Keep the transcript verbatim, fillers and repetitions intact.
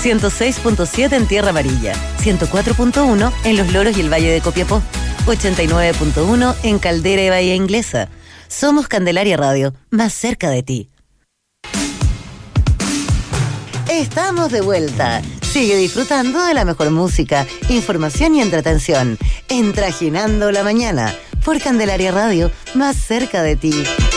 ciento seis punto siete en Tierra Amarilla, ciento cuatro punto uno en Los Loros y el Valle de Copiapó, ochenta y nueve punto uno en Caldera y Bahía Inglesa. Somos Candelaria Radio, más cerca de ti. Estamos de vuelta. Sigue disfrutando de la mejor música, información y entretención en Trajinando la Mañana por Candelaria Radio, más cerca de ti.